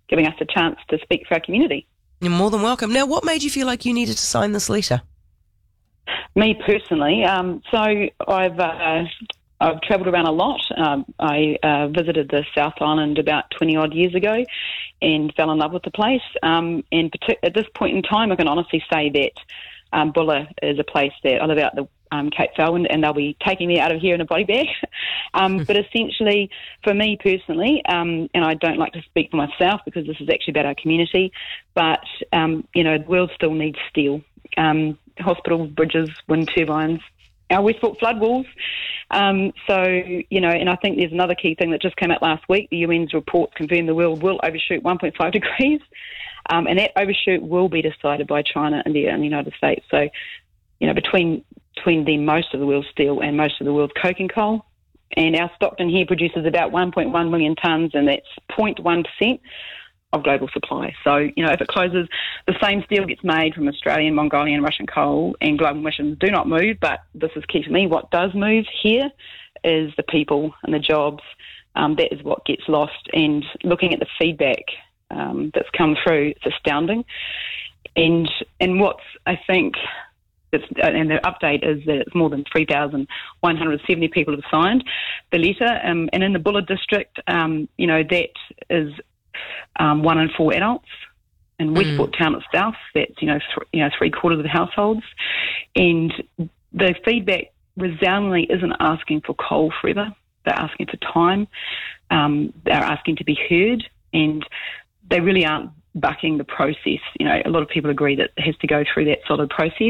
giving us a chance to speak for our community. You're more than welcome. Now, what made you feel like you needed to sign this letter? Me personally, so I've travelled around a lot. I visited the South Island about 20-odd years ago and fell in love with the place. And at this point in time, I can honestly say that Bulla is a place that I live out the Cape Vale, and they'll be taking me out of here in a body bag. But essentially, for me personally, and I don't like to speak for myself because this is actually about our community, but, the world still needs steel. Hospitals, bridges, wind turbines, our Westport flood walls. And I think there's another key thing that just came out last week. The UN's report confirmed the world will overshoot 1.5 degrees, and that overshoot will be decided by China, India, and the United States. So, between them, most of the world's steel and most of the world's coking coal. And our Stockton here produces about 1.1 million tonnes, and that's 0.1% of global supply. So, if it closes, the same steel gets made from Australian, Mongolian, Russian coal, and global emissions do not move, but this is key to me. What does move here is the people and the jobs. That is what gets lost. And looking at the feedback that's come through, it's astounding. And what's, I think, and the update is that it's more than 3,170 people have signed the letter. And in the Bulla district, that is 1 in 4 adults. In Westport town itself, that's three-quarters of the households. And the feedback resoundingly isn't asking for coal forever. They're asking for time. They're asking to be heard, and they really aren't bucking the process. A lot of people agree that it has to go through that solid process.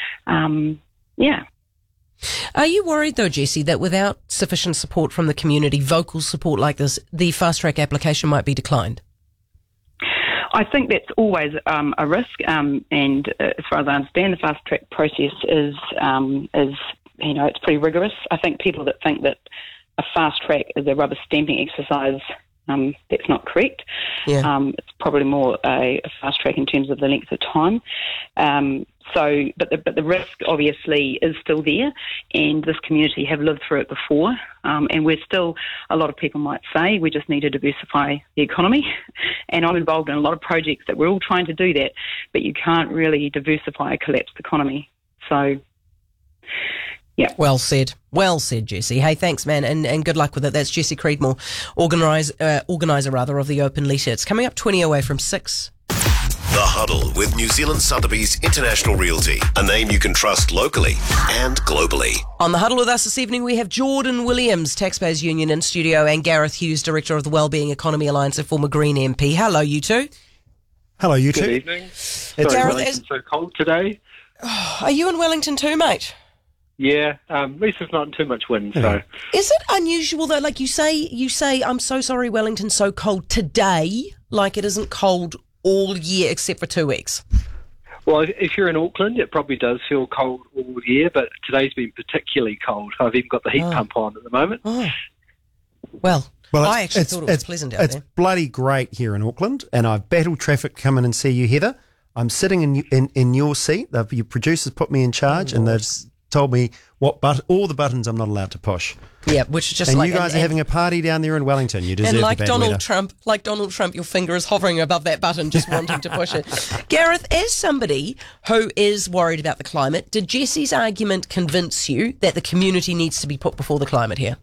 Are you worried, though, Jessie, that without sufficient support from the community, vocal support like this, the fast-track application might be declined? I think that's always a risk, and as far as I understand, the fast-track process is it's pretty rigorous. I think people that think that a fast-track is a rubber stamping exercise, that's not correct. Yeah. It's probably more a fast-track in terms of the length of time. But the risk obviously is still there, and this community have lived through it before, and we're still, a lot of people might say, we just need to diversify the economy, and I'm involved in a lot of projects that we're all trying to do that, but you can't really diversify a collapsed economy. So, yeah. Well said, Jessie. Hey, thanks, man, and good luck with it. That's Jessie Creedmoor, organiser of the Open Letter. It's coming up 20 away from 6. The Huddle with New Zealand Sotheby's International Realty, a name you can trust locally and globally. On The Huddle with us this evening, we have Jordan Williams, Taxpayers Union in studio, and Gareth Hughes, Director of the Wellbeing Economy Alliance, a former Green MP. Hello, you two. Hello, you two. Good evening. Gareth, Wellington's so cold today. Are you in Wellington too, mate? Yeah, at least there's not too much wind. So, is it unusual though? Like you say, I'm so sorry, Wellington's so cold today. Like it isn't cold all year except for 2 weeks. Well, if you're in Auckland, it probably does feel cold all year, but today's been particularly cold. I've even got the heat pump on at the moment. Oh. Well, I actually thought it was pleasant out there. It's bloody great here in Auckland, and I've battled traffic coming and see you, Heather. I'm sitting in your seat. Your producers put me in charge, and they've told me all the buttons I'm not allowed to push. Yeah, which is just and like... you guys are having a party down there in Wellington. You deserve and like the bad Donald Trump, your finger is hovering above that button, just wanting to push it. Gareth, as somebody who is worried about the climate, did Jessie's argument convince you that the community needs to be put before the climate here?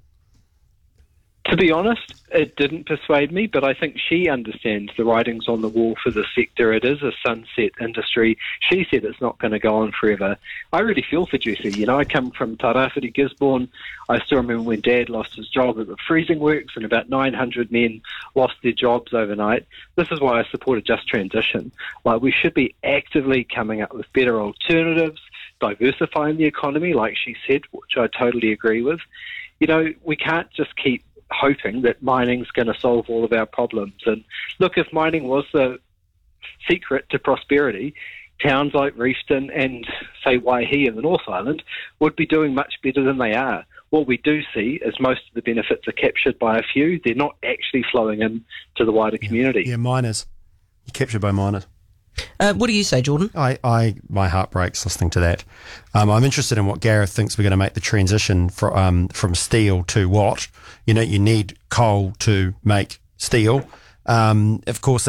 To be honest, it didn't persuade me, but I think she understands the writings on the wall for the sector. It is a sunset industry. She said it's not going to go on forever. I really feel for Jessie. I come from Tairāwhiti, Gisborne. I still remember when Dad lost his job at the freezing works and about 900 men lost their jobs overnight. This is why I support a just transition. We should be actively coming up with better alternatives, diversifying the economy, like she said, which I totally agree with. We can't just keep hoping that mining's going to solve all of our problems. And look, if mining was the secret to prosperity, towns like Reefton and, say, Waihi in the North Island would be doing much better than they are. What we do see is most of the benefits are captured by a few. They're not actually flowing in to the wider community. Yeah, miners. You're captured by miners. What do you say, Jordan? My heart breaks listening to that. I'm interested in what Gareth thinks we're going to make the transition from steel to what. You need coal to make steel. Of course,